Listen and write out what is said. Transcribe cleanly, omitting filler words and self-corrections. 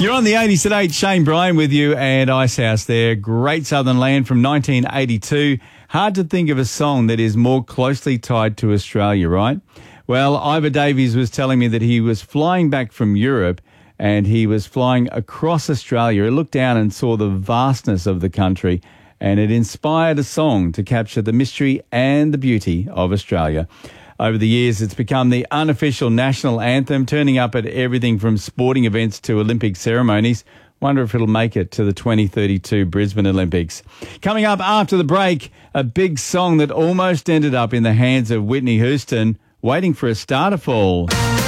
You're on the 80s at 8. Shane Bryan with you and Icehouse there. Great Southern Land from 1982. Hard to think of a song that is more closely tied to Australia, right? Well, Ivor Davies was telling me that he was flying back from Europe and he was flying across Australia. He looked down and saw the vastness of the country, and it inspired a song to capture the mystery and the beauty of Australia. Over the years, it's become the unofficial national anthem, turning up at everything from sporting events to Olympic ceremonies. Wonder if it'll make it to the 2032 Brisbane Olympics. Coming up after the break, a big song that almost ended up in the hands of Whitney Houston, Waiting for a Star to Fall.